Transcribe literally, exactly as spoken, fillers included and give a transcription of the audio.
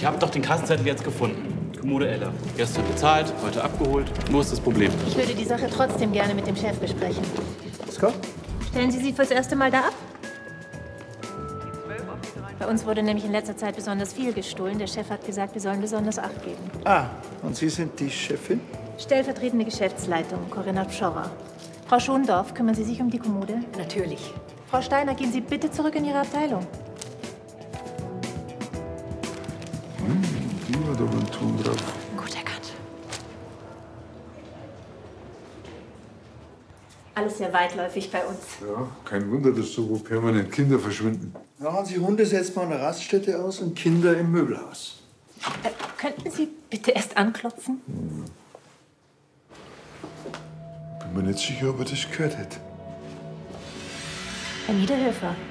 Ich habe doch den Kassenzettel jetzt gefunden. Kommode Ella. Gestern bezahlt, heute abgeholt. Wo ist das Problem? Ich würde die Sache trotzdem gerne mit dem Chef besprechen. Scott? Stellen Sie sie fürs erste Mal da ab? Bei uns wurde nämlich in letzter Zeit besonders viel gestohlen. Der Chef hat gesagt, wir sollen besonders Acht geben. Ah, und Sie sind die Chefin? Stellvertretende Geschäftsleitung, Corinna Pschorrer. Frau Schondorf, kümmern Sie sich um die Kommode? Natürlich. Frau Steiner, gehen Sie bitte zurück in Ihre Abteilung. Hm, die war da ein Ton drauf. Gut erkannt. Alles sehr weitläufig bei uns. Ja, kein Wunder, dass so wo permanent Kinder verschwinden. Machen Sie Hunde setzt mal eine Raststätte aus und Kinder im Möbelhaus. Äh, könnten Sie bitte erst anklopfen? Bin mir nicht sicher, ob er das gehört hätte. Herr Niederhöfer,